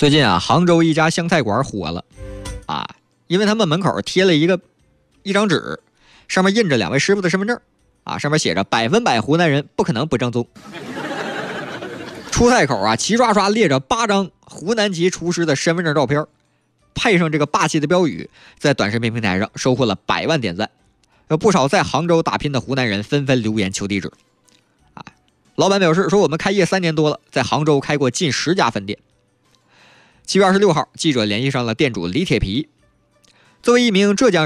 最近啊，杭州一家湘菜馆火了啊，因为他们门口贴了一张纸，上面印着2位师傅的身份证啊，上面写着100%湖南人，不可能不正宗。出菜口啊，齐刷刷列着8张湖南籍厨师的身份证照片，配上这个霸气的标语，在短视频平台上收获了100万点赞。有不少在杭州打拼的湖南人纷纷留言求地址。啊，老板表示说，我们开业3年多了，在杭州开过近10家分店。7月26号，记者联系上了店主李铁皮。作为一名浙江